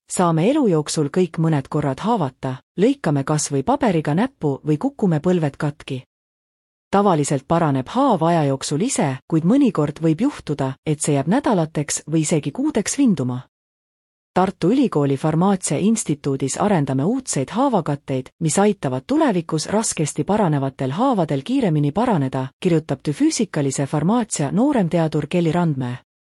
Saame elu jooksul kõik mõned korrad haavata, lõikame kas või paberiga näppu või kukume põlved katki. Tavaliselt paraneb haav aja jooksul ise, kuid mõnikord võib juhtuda, et see jääb nädalateks või isegi kuudeks vinduma. Tartu Ülikooli Farmaatsia Instituudis arendame uudseid haavakatteid, mis aitavad tulevikus raskesti paranevatel haavadel kiiremini paraneda, kirjutab Füüsikalise farmaatsia nooremteadur Kelly Randmäe.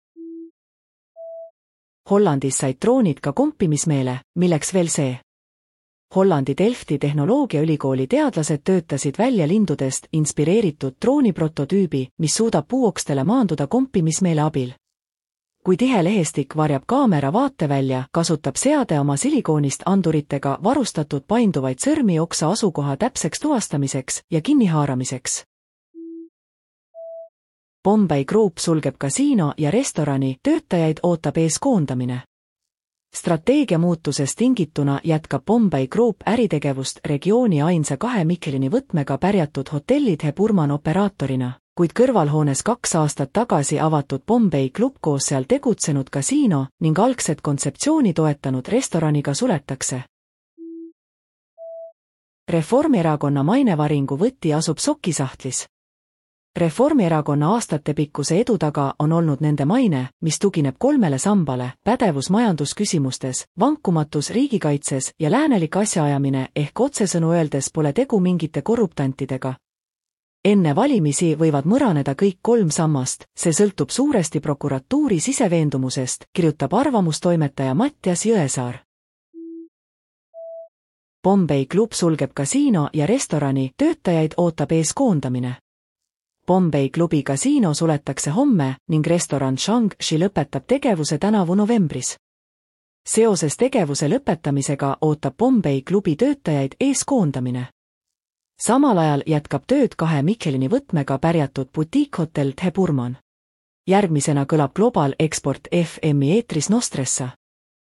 Hollandis said droonid ka kompimismeele, milleks veel see. Hollandi Delfti tehnoloogiaülikooli teadlased töötasid välja lindudest inspireeritud drooniprototüübi, mis suudab puuokstele maanduda kompimismeele abil. Kui tihe lehestik varjab kaamera vaatevälja, kasutab seade oma silikoonist anduritega varustatud painduvaid sõrmi oksa asukoha täpseks tuvastamiseks ja kinnihaaramiseks. Bombay Group sulgeb kasiino ja restorani, töötajaid ootab ees koondamine. Strateegia muutusest tingituna jätkab Bombay Group äritegevust regiooni ainsa 2 Michelini võtmega pärjatud hotellid Heburman operaatorina, kuid kõrvalhoones 2 aastat tagasi avatud Bombay Club koos seal tegutsenud kasiino ning algset kontseptsiooni toetanud restoraniga suletakse. Reformierakonna mainevaringu võti asub sokisahtlis. Reformierakonna aastatepikkuse edu taga on olnud nende maine, mis tugineb 3 sambale: pädevus majandusküsimustes, vankumatus riigikaitses ja läänelik asjaajamine, ehk otsesõnu öeldes pole tegu mingite korruptantidega. Enne valimisi võivad mõraneda kõik 3 sammast, see sõltub suuresti prokuratuuri siseveendumusest, kirjutab arvamustoimetaja Mattias Jõesaar. Bombay Club sulgeb kasiino ja restorani, töötajaid ootab ees koondamine. Bombay Clubi kasiino suletakse homme ning restoran Shang-Chi lõpetab tegevuse tänavu novembris. Seoses tegevuse lõpetamisega ootab Bombay Clubi töötajaid ees koondamine. Samal ajal jätkab tööd 2 Michelini võtmega pärjatud butiikhotell Heburman. Järgmisena kõlab Global Export FM-i eetris Nostressa.